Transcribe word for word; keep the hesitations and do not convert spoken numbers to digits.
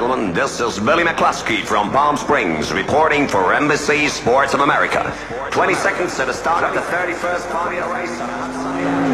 gentlemen, this is Billy McCluskey from Palm Springs, reporting for N B C Sports of America. twenty seconds to the start of the thirty-first Formula race.